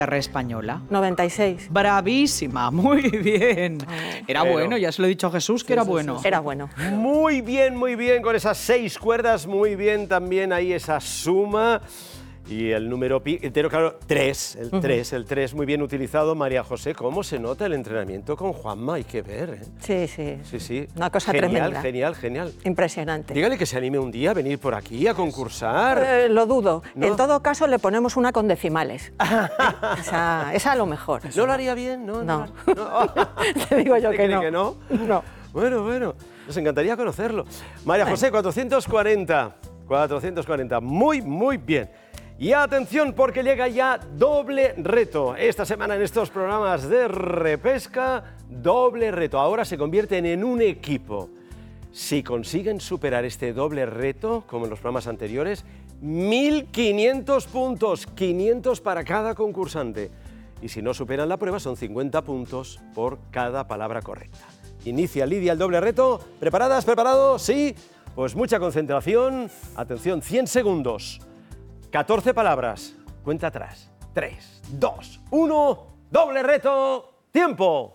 española? 96. Bravísima, muy bien. Era bueno, ya se lo he dicho a Jesús que era bueno. Era bueno. Muy bien, con esas 6 cuerdas, muy bien también ahí esa suma. Y el número pi entero, claro, 3, el 3 muy bien utilizado. María José, ¿cómo se nota el entrenamiento con Juanma? Hay que ver, ¿eh? Sí. Una cosa genial, tremenda. Genial. Impresionante. Dígale que se anime un día a venir por aquí a concursar. Lo dudo. ¿No? En todo caso, le ponemos una con decimales. Esa a lo mejor. ¿No lo haría bien? No. Te digo yo que ¿Cree no. que no? No. Bueno, nos encantaría conocerlo. María José, 440. Muy bien. Y atención porque llega ya doble reto. Esta semana en estos programas de repesca, doble reto. Ahora se convierten en un equipo. Si consiguen superar este doble reto, como en los programas anteriores, 1.500 puntos, 500 para cada concursante. Y si no superan la prueba, son 50 puntos por cada palabra correcta. Inicia Lidia el doble reto. ¿Preparadas? ¿Preparados? ¿Sí? Pues mucha concentración. Atención, 100 segundos. 14 palabras. Cuenta atrás. 3, 2, 1. Doble reto. ¡Tiempo!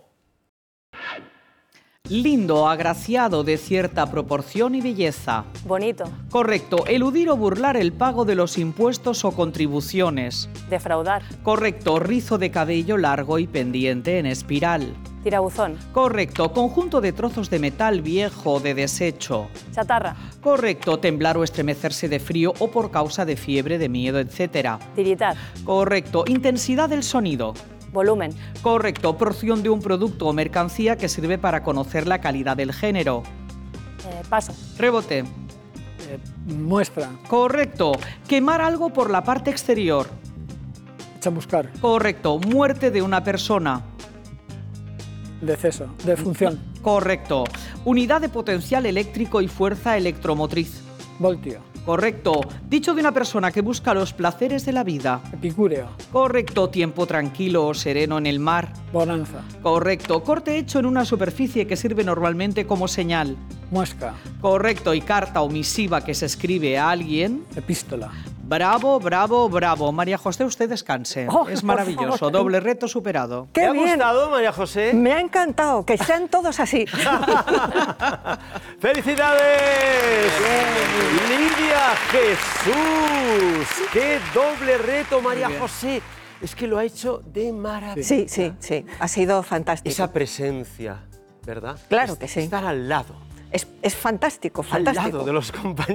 Lindo, agraciado, de cierta proporción y belleza. Bonito. Correcto. Eludir o burlar el pago de los impuestos o contribuciones. Defraudar. Correcto. Rizo de cabello largo y pendiente en espiral. Tirabuzón. Correcto. Conjunto de trozos de metal viejo o de desecho. Chatarra. Correcto. Temblar o estremecerse de frío o por causa de fiebre, de miedo, etc. Tiritar. Correcto. Intensidad del sonido. Volumen. Correcto. Porción de un producto o mercancía que sirve para conocer la calidad del género. Paso. Rebote. Muestra. Correcto. Quemar algo por la parte exterior. Chamuscar. Correcto. Muerte de una persona. Deceso. Defunción. Correcto. Unidad de potencial eléctrico y fuerza electromotriz. Voltio. Correcto. Dicho de una persona que busca los placeres de la vida. Epicúreo. Correcto. Tiempo tranquilo o sereno en el mar. Bonanza. Correcto. Corte hecho en una superficie que sirve normalmente como señal. Muesca. Correcto. Y carta o misiva que se escribe a alguien. Epístola. Bravo. María José, usted descanse. Es maravilloso. Favor. Doble reto superado. ¡Qué ¿Te ha bien! gustado, María José? Me ha encantado. Que sean todos así. ¡Felicidades! Lidia Jesús. ¡Qué doble reto, María José! Es que lo ha hecho de maravilla. Sí. Ha sido fantástico. Esa presencia, ¿verdad? Claro que sí. Estar al lado. Es fantástico. Al lado de los compañeros.